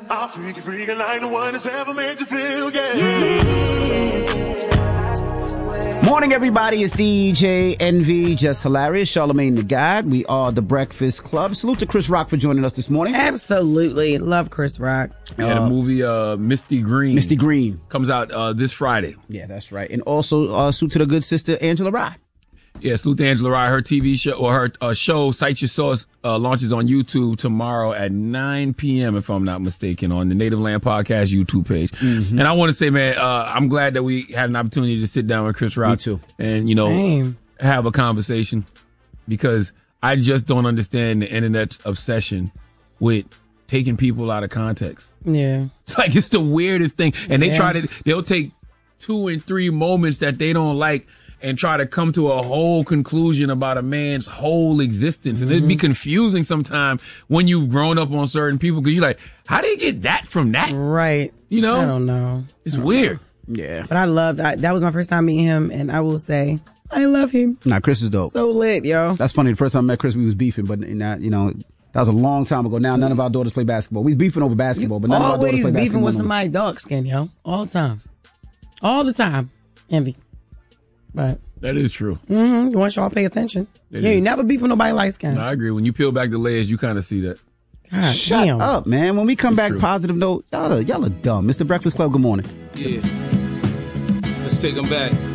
I'll freak you like no one has ever made you feel, yeah. Morning, everybody. It's DJ NV, just hilarious. Charlamagne the God. We are the Breakfast Club. Salute to Chris Rock for joining us this morning. Absolutely. Love Chris Rock. We had a movie, Misty Green. Misty Green. Comes out this Friday. Yeah, that's right. And also, salute to the good sister, Angela Rye. Yeah, salute to Angela Rye. Her TV show, or her show, Cite Your Source, launches on YouTube tomorrow at 9 p.m., if I'm not mistaken, on the Native Land Podcast YouTube page. Mm-hmm. And I want to say, man, I'm glad that we had an opportunity to sit down with Chris Rock. Me too. And, have a conversation, because I just don't understand the internet's obsession with taking people out of context. Yeah. It's like, it's the weirdest thing. And they'll take 2 and 3 moments that they don't like and try to come to a whole conclusion about a man's whole existence. And it'd be confusing sometimes when you've grown up on certain people, because you're like, how did you get that from that? Right. You know? I don't know. It's weird. Yeah. But I loved that was my first time meeting him, and I will say, I love him. Nah, Chris is dope. So lit, yo. That's funny. The first time I met Chris, we was beefing, but not, that was a long time ago. Now none of our daughters play basketball. We was beefing over basketball, but none of our daughters play basketball. Always beefing with somebody dark skin, yo. All the time. All the time. Envy. But that is true. Once y'all pay attention. You never beef with nobody light skin. No, I agree. When you peel back the layers, you kind of see that. God, Shut damn. up, man. When we come back, true. positive note, y'all are dumb. Mr. Breakfast Club, good morning. Yeah. Let's take them back.